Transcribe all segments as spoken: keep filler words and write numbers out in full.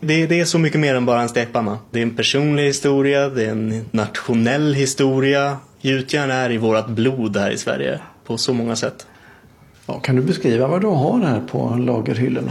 Det, det är så mycket mer än bara en stekpanna. Det är en personlig historia, det är en nationell historia. Gjutjärn är i vårat blod här i Sverige på så många sätt. Ja, kan du beskriva vad du har här på lagerhyllorna?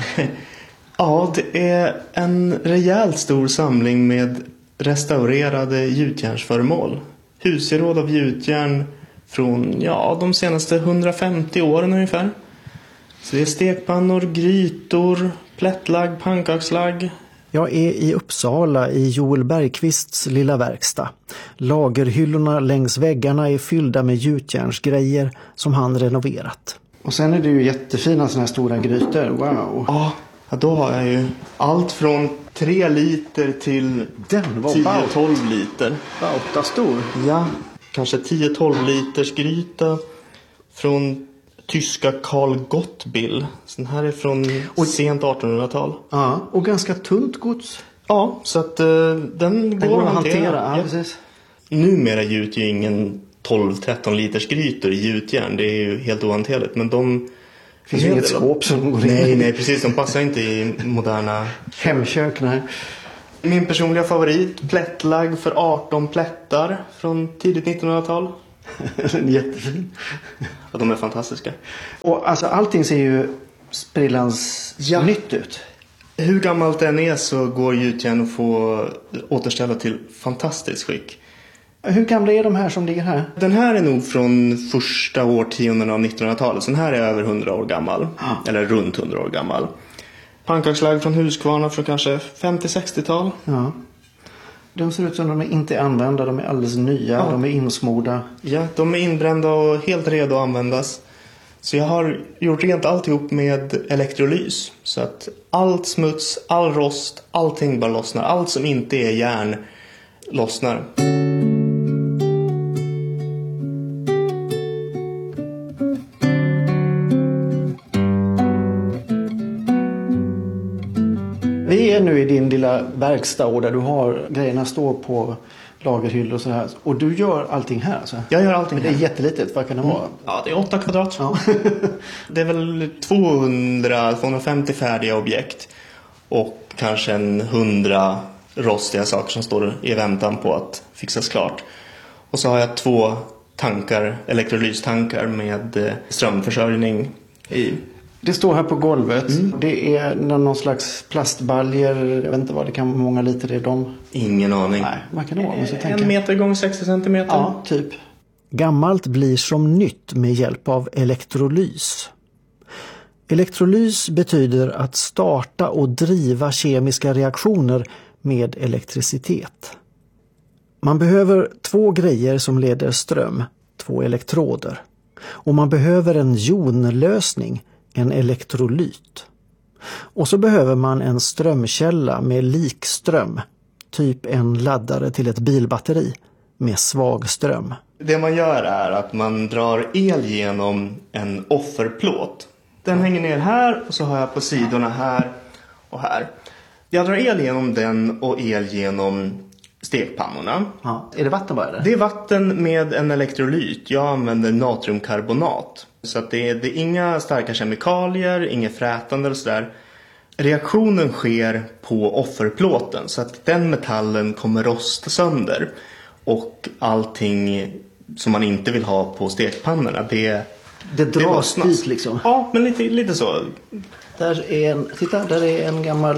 Ja, det är en rejält stor samling med restaurerade gjutjärnsföremål. Husgeråd av gjutjärn från ja, de senaste hundrafemtio åren ungefär. Så det är stekpannor, grytor, plättlagg, pannkakslagg. Jag är i Uppsala i Joel Bergqvists lilla verkstad. Lagerhyllorna längs väggarna är fyllda med gjutjärnsgrejer som han renoverat. Och sen är det ju jättefina såna här stora grytor. Wow. Ja, då har jag ju allt från tre liter till tio tolv liter. Bauta stor. Ja, kanske tio tolv liters gryta från tyska Karl Gottbill. Den här är från och, sent artonhundratal. Ja, och ganska tunt gods. Ja, så att uh, den går, går att hantera. hantera. Ja, precis. Numera gjuter ju ingen tolv tretton liters grytor i gjutjärn. Det är ju helt ohanterligt. Men de... Det finns ju inget skåp som går in. Nej, nej, precis. De passar inte i moderna... hemkök, nej. Min personliga favorit, plättlagg för arton plättar från tidigt nittonhundratal. Jättefin. Ja, de är fantastiska. Och alltså allting ser ju sprillans ja. nytt ut. Hur gammalt det än är så går gjutjärn att få återställa till fantastiskt skick. Hur gamla är de här som ligger här? Den här är nog från första årtionden av nittonhundratalet. Så den här är över hundra år gammal. Ah. Eller runt hundra år gammal. Pannkakslagg från Huskvarna från kanske femtio-sextiotal. Ja. De ser ut som de är inte använda, de är alldeles nya, ja. De är insmorda. Ja, de är inbrända och helt redo att användas. Så jag har gjort rent alltihop med elektrolys. Så att allt smuts, all rost, allting bara lossnar. Allt som inte är järn lossnar. Vi är nu i din lilla verkstad där du har grejerna står på lagerhyllor och så här. Och du gör allting här alltså? Jag gör allting här. Det är jättelitet. Vad kan det vara? Mm. Ja, det är åtta kvadrat. Ja. Det är väl tvåhundra till tvåhundrafemtio färdiga objekt. Och kanske en hundra rostiga saker som står i väntan på att fixas klart. Och så har jag två tankar, elektrolystankar med strömförsörjning i. Det står här på golvet. Mm. Det är någon slags plastbaljer. Jag vet inte vad det kan vara. Många liter är de. Ingen aning. Nej, vad kan det vara? En tänka. meter gånger sextio centimeter. Ja, typ. Gammalt blir som nytt med hjälp av elektrolys. Elektrolys betyder att starta och driva kemiska reaktioner med elektricitet. Man behöver två grejer som leder ström, två elektroder. Och man behöver en jonlösning, en elektrolyt. Och så behöver man en strömkälla med likström, typ en laddare till ett bilbatteri med svag ström. Det man gör är att man drar el genom en offerplåt. Den hänger ner här och så har jag på sidorna här och här. Jag drar el genom den och el genom stekpannorna. Ja. Är det vatten bara? Eller? Det är vatten med en elektrolyt. Jag använder natriumkarbonat. Så att det, är, det är inga starka kemikalier, inget frätande eller sådär. Reaktionen sker på offerplåten så att den metallen kommer rosta sönder. Och allting som man inte vill ha på stekpannorna, det Det dras det dit liksom. Ja, men lite, lite så. Där är en, titta, där är en gammal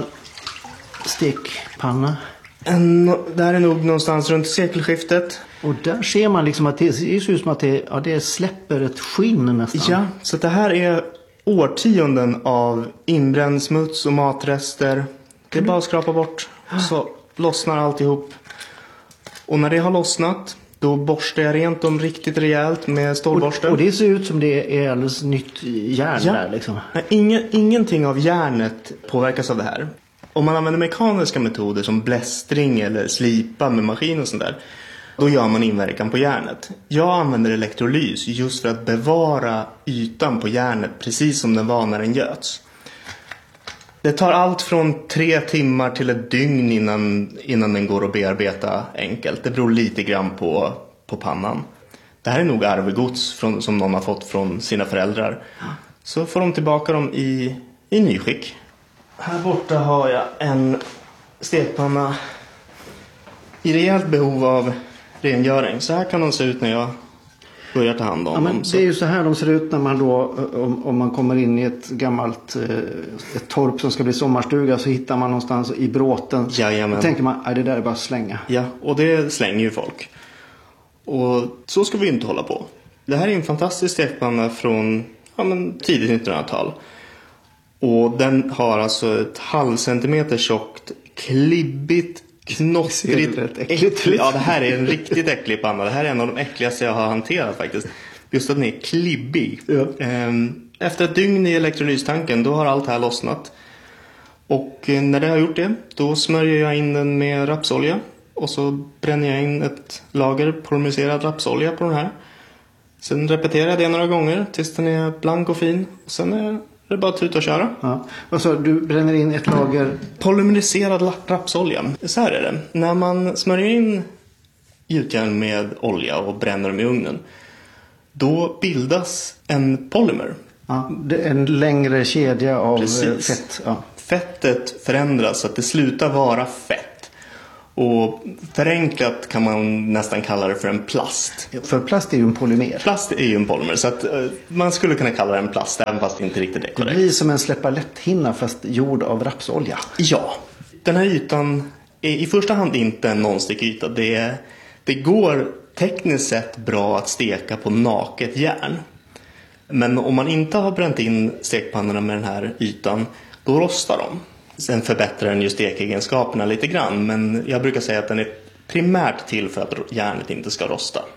stekpanna. En, där är nog någonstans runt sekelskiftet. Och där ser man liksom att det ser ut som att det, ja, det släpper ett skinn nästan. Ja, så det här är årtionden av inbränd smuts och matrester. Det är bara att skrapa bort så lossnar alltihop. Och när det har lossnat, då borstar jag rent dem riktigt rejält med stålborsten. Och, och det ser ut som det är alldeles nytt järn ja. där liksom. Ingen, ingenting av järnet påverkas av det här. Om man använder mekaniska metoder som blästring eller slipa med maskin och sånt där, då gör man inverkan på järnet. Jag använder elektrolys just för att bevara ytan på järnet precis som den var när den göts. Det tar allt från tre timmar till ett dygn innan, innan den går att bearbeta enkelt. Det beror lite grann på, på pannan. Det här är nog arvegods från, som någon har fått från sina föräldrar. Så får de tillbaka dem i, i nyskick. Här borta har jag en stekpanna i rejält behov av rengöring. Så här kan de se ut när jag börjar ta hand om ja, men dem. Det är ju så här de ser ut när man då, om, om man kommer in i ett gammalt ett torp som ska bli sommarstuga, så hittar man någonstans i bråten. Jajamän. Då tänker man, nej, det där är bara att slänga. Ja, och det slänger ju folk. Och så ska vi inte hålla på. Det här är en fantastisk stekpanna från ja, men tidigt nittonhundratal. Och den har alltså ett halv centimeter tjockt, klibbigt, knottrigt, äckligt. Ja, det här är en riktigt äcklig panna. Det här är en av de äckligaste jag har hanterat faktiskt. Just att den är klibbig. Ja. Efter ett dygn i elektrolystanken, då har allt det här lossnat. Och när det har gjort det, då smörjer jag in den med rapsolja. Och så bränner jag in ett lager polymeriserad rapsolja på den här. Sen repeterar jag det några gånger tills den är blank och fin. Och sen är det bara att tuta och köra. Ja. Och så du bränner in ett lager polymeriserad rapsolja. Så här är det. När man smörjer in gjutjärn med olja och bränner dem i ugnen, då bildas en polymer. Ja, det är en längre kedja av Precis. fett. Ja. Fettet förändras så att det slutar vara fett. Och förenklat kan man nästan kalla det för en plast. För plast är ju en polymer. Plast är ju en polymer, så att uh, man skulle kunna kalla det en plast, även fast det inte riktigt är korrekt. Det blir som en släppa lätthinna fast gjord av rapsolja. Ja, den här ytan är i första hand inte en non-stick-yta. Det, är, det går tekniskt sett bra att steka på naket järn. Men om man inte har bränt in stekpannorna med den här ytan, då rostar de. Sen förbättrar den ju stekegenskaperna lite grann, men jag brukar säga att den är primärt till för att järnet inte ska rosta.